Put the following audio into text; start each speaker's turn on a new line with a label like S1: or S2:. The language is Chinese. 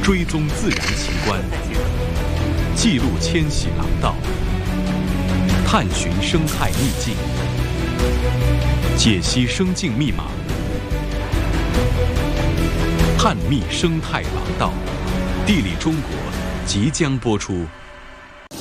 S1: 追踪自然奇观，记录迁徙廊道，探寻生态秘境，解析生境密码，探秘生态廊道。地理中国即将播出。